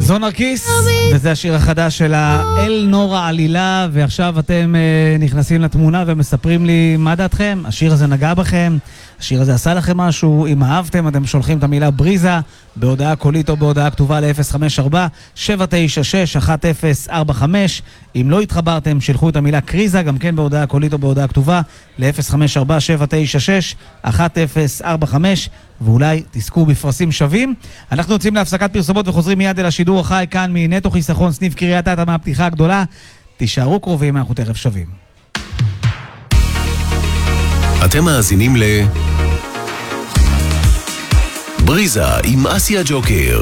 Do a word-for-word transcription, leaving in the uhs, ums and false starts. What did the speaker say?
זו נרקיס, וזה השיר החדש של האל נורא עלילה, ועכשיו אתם uh, נכנסים לתמונה ומספרים לי מה דעתכם. השיר הזה נגע בכם, השיר הזה עשה לכם משהו, אם אהבתם אתם שולחים את המילה בריזה בהודעה קולית או בהודעה כתובה ל-אפס חמש ארבע שבע תשע שש אחת אפס ארבע חמש. אם לא התחברתם שלחו את המילה קריזה גם כן בהודעה קולית או בהודעה כתובה ל-אפס חמש ארבע שבע תשע שש אחת אפס ארבע חמש, ואולי תזכו בפרסים שווים. אנחנו יוצאים להפסקת פרסומות וחוזרים מיד אל השידור החי כאן מנטו חיסכון סניף קריית אתא מהפתיחה הגדולה. תישארו קרובים, אנחנו תכף שווים. אתם מאזינים ל בריזה עם אסיה ג'וקר.